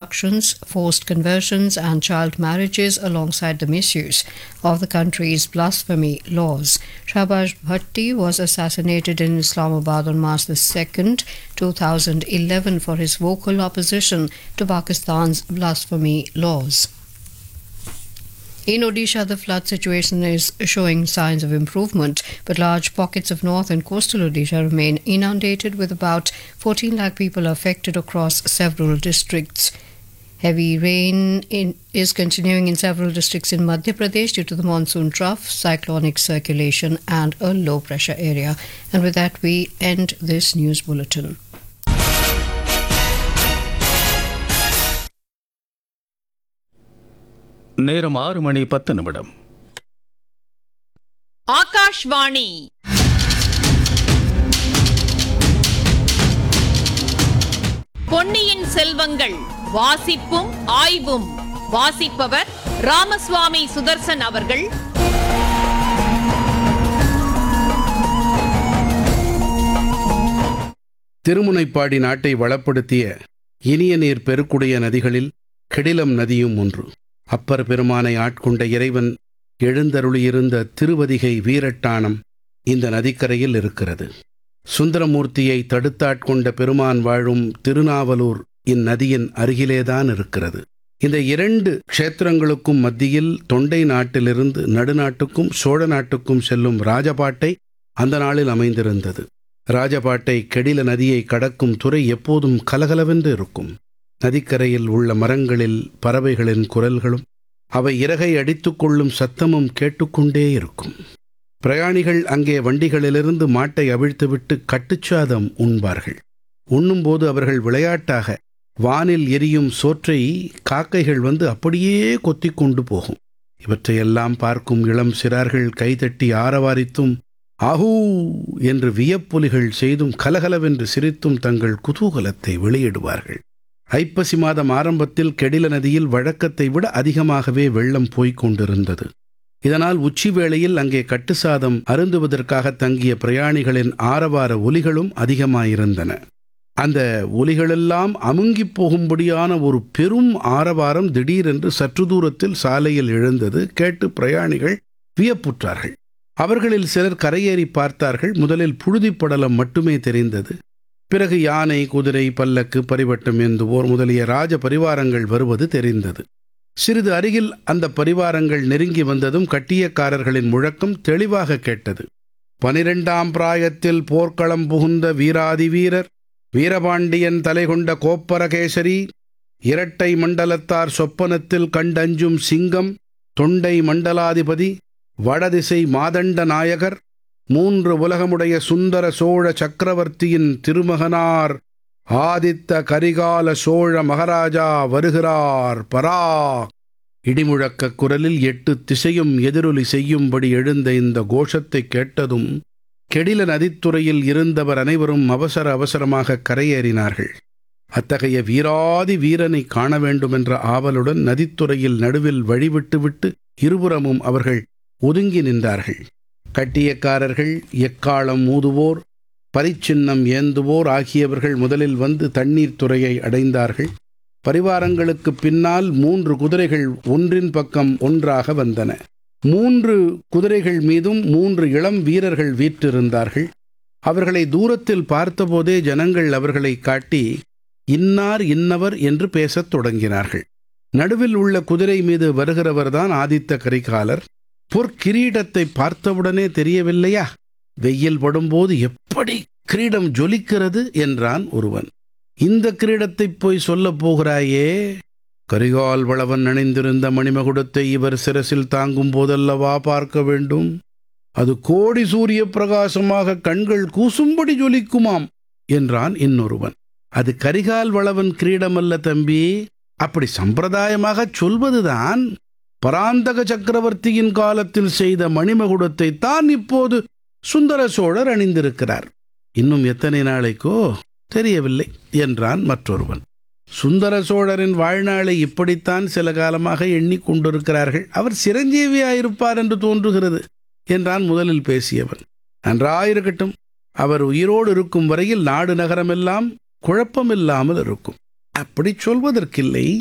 abductions, forced conversions, and child marriages alongside the misuse of the country's blasphemy laws. Shahbaz Bhatti was assassinated in Islamabad on March the 2nd, 2011 for his vocal opposition to Pakistan's blasphemy laws. In Odisha, the flood situation is showing signs of improvement, but large pockets of north and coastal Odisha remain inundated, with about 14 lakh people affected across several districts. Heavy rain is continuing in several districts in Madhya Pradesh due to the monsoon trough, cyclonic circulation, and a low pressure area. And with that, we end this news bulletin. நேரம் 6:10. ஆகாஷ்வாணி பொன்னியின் செல்வங்கள் வாசிப்பும் ஆய்வும். வாசிப்பவர் ராமசுவாமி சுதர்சன் அவர்கள். திருமுனைப்பாடி நாட்டை வளப்படுத்திய இனிய நீர் பெருக்குடைய நதிகளில் கெடிலம் நதியும் ஒன்று. அப்பர் பெருமானை ஆட்கொண்ட இறைவன் எழுந்தருளியிருந்த திருவதிகை வீரட்டானம் இந்த நதிக்கரையில் இருக்கிறது. சுந்தரமூர்த்தியை தடுத்தாட்கொண்ட பெருமான் வாழும் திருநாவலூர் இந்நதியின் அருகிலேதான் இருக்கிறது. இந்த இரண்டு க்ஷேத்திரங்களுக்கும் மத்தியில் தொண்டை நாட்டிலிருந்து நடுநாட்டுக்கும் சோழ நாட்டுக்கும் செல்லும் ராஜபாட்டை அந்த நாளில் அமைந்திருந்தது. ராஜபாட்டை கெடில நதியை கடக்கும் துறை எப்போதும் கலகலவென்று இருக்கும். நதிக்கரையில் உள்ள மரங்களில் பறவைகளின் குரல்களும் அவை இறகை அடித்துக்கொள்ளும் சத்தமும் கேட்டுக்கொண்டே இருக்கும். பிரயாணிகள் அங்கே வண்டிகளிலிருந்து மாட்டை அவிழ்த்துவிட்டு கட்டுச்சாதம் உண்பார்கள். உண்ணும்போது அவர்கள் விளையாட்டாக வானில் எரியும் சோற்றை காக்கைகள் வந்து அப்படியே கொத்திக் கொண்டு போகும். இவற்றையெல்லாம் பார்க்கும் இளம் சிறார்கள் கைதட்டி ஆரவாரித்தும் ஆஹூ என்று வியப்பொலிகள் செய்தும் கலகலவென்று சிரித்தும் தங்கள் குதூகலத்தை வெளியிடுவார்கள். ஐப்பசி மாதம் ஆரம்பத்தில் கெடில நதியில் வழக்கத்தை விட அதிகமாகவே வெள்ளம் போய்க் கொண்டிருந்தது. இதனால் உச்சி வேளையில் அங்கே கட்டுசாதம் அருந்துவதற்காக தங்கிய பிரயாணிகளின் ஆரவார ஒலிகளும் அதிகமாயிருந்தன. அந்த ஒலிகளெல்லாம் அமுங்கிப் போகும்படியான ஒரு பெரும் ஆரவாரம் திடீரென்று சற்று தூரத்தில் சாலையில் எழுந்தது. கேட்டு பிரயாணிகள் வியப்புற்றார்கள். அவர்களில் சிலர் கரையேறி பார்த்தார்கள். முதலில் புழுதிப்படலம் மட்டுமே தெரிந்தது. பிறகு யானை, குதிரை, பல்லக்கு, பரிவட்டம் ஏந்துவோர் முதலிய ராஜ பரிவாரங்கள் வருவது தெரிந்தது. சிறிது அருகில் அந்த பரிவாரங்கள் நெருங்கி வந்ததும் கட்டியக்காரர்களின் முழக்கம் தெளிவாக கேட்டது. 12ஆம் பிராயத்தில் போர்க்களம் புகுந்த வீராதி வீரர், வீரபாண்டியன் தலைகொண்ட கோப்பரகேசரி, இரட்டை மண்டலத்தார் சொப்பனத்தில் கண்டஞ்சும் சிங்கம், தொண்டை மண்டலாதிபதி, வடதிசை மாதண்ட நாயகர், 3 உலகமுடைய சுந்தர சோழ சக்கரவர்த்தியின் திருமகனார் ஆதித்த கரிகால சோழ மகாராஜா வருகிறார் பராக். இடிமுழக்க குரலில் 8 திசையும் எதிரொலி செய்யும்படி எழுந்த இந்த கோஷத்தை கேட்டதும் கெடில நதித்துறையில் இருந்தவர் அனைவரும் அவசர அவசரமாக கரையேறினார்கள். அத்தகைய வீராதி வீரனை காண வேண்டுமென்ற ஆவலுடன் நதித்துறையில் நடுவில் வழிவிட்டுவிட்டு இருபுறமும் அவர்கள் ஒதுங்கி நின்றார்கள். கட்டியக்காரர்கள், எக்காளம் ஊதுவோர், பரிச்சின்னம் ஏந்துவோர் ஆகியவர்கள் முதலில் வந்து தண்ணீர் துறையை அடைந்தார்கள். பரிவாரங்களுக்கு பின்னால் 3 குதிரைகள் ஒன்றின் பக்கம் ஒன்றாக வந்தன. 3 குதிரைகள் மீதும் 3 இளம் வீரர்கள் வீற்றிருந்தார்கள். அவர்களை தூரத்தில் பார்த்தபோதே ஜனங்கள் அவர்களை காட்டி இன்னார் இன்னவர் என்று பேசத் தொடங்கினார்கள். நடுவில் உள்ள குதிரை மீது வருகிறவர்தான் ஆதித்த கரிகாலர். பொற்கிரீடத்தை பார்த்தவுடனே தெரியவில்லையா? வெயில் படும்போது எப்படி கிரீடம் ஜொலிக்கிறது என்றான் ஒருவன். இந்த கிரீடத்தை போய் சொல்லப் போகிறாயே? கரிகால் வளவன் அணிந்திருந்த மணிமகுடத்தை இவர் சிரசில் தாங்கும் போதல்லவா பார்க்க வேண்டும்? அது கோடி சூரிய பிரகாசமாக கண்கள் கூசும்படி ஜொலிக்குமாம் என்றான் இன்னொருவன். அது கரிகால் வளவன் கிரீடமல்ல தம்பி, அப்படி சம்பிரதாயமாகச் சொல்வதுதான். பராந்தக சக்கரவர்த்தியின் காலத்தில் செய்த மணிமகுடத்தை தான் இப்போது சுந்தர சோழர் அணிந்திருக்கிறார். இன்னும் எத்தனை நாளைக்கோ தெரியவில்லை என்றான் மற்றொருவன். சுந்தர சோழரின் வாழ்நாளை இப்படித்தான் சில காலமாக எண்ணிக்கொண்டிருக்கிறார்கள். அவர் சிரஞ்சீவியாயிருப்பார் என்று தோன்றுகிறது என்றான் முதலில் பேசியவன். நன்றாயிருக்கட்டும், அவர் உயிரோடு இருக்கும் வரையில் நாடு நகரமெல்லாம் குழப்பமில்லாமல் இருக்கும். அப்படி சொல்வதற்கில்லை.